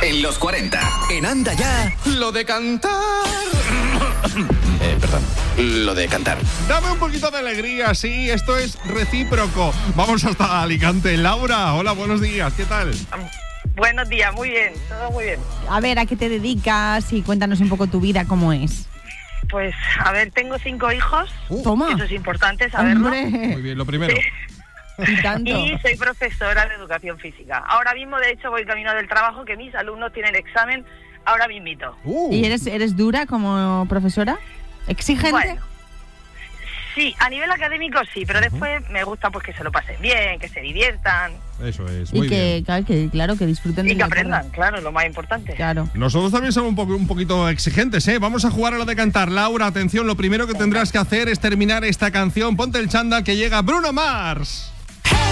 En los 40. En Anda Ya. Lo de cantar. Perdón. Lo de cantar. Dame un poquito de alegría, sí, esto es recíproco. Vamos hasta Alicante. Laura, hola, buenos días, ¿qué tal? Buenos días, muy bien, todo muy bien. A ver, ¿a qué te dedicas? Y cuéntanos un poco tu vida, ¿cómo es? Pues, a ver, tengo 5 hijos. Toma. Eso es importante saberlo. ¡Hombre! Muy bien, lo primero. Sí. Y tanto. Y soy profesora de educación física. Ahora mismo, de hecho, voy camino del trabajo, que mis alumnos tienen examen ahora mismito. ¿Y eres dura como profesora? ¿Exigente? Bueno, sí, a nivel académico sí, pero después me gusta pues que se lo pasen bien, que se diviertan. Eso es, Y muy que, bien. claro, que disfruten de Y que aprendan, claro, lo más importante. Claro. Nosotros también somos un poquito exigentes, ¿eh? Vamos a jugar a lo de cantar. Laura, atención, lo primero que tendrás que hacer es terminar esta canción. Ponte el chándal que llega Bruno Mars.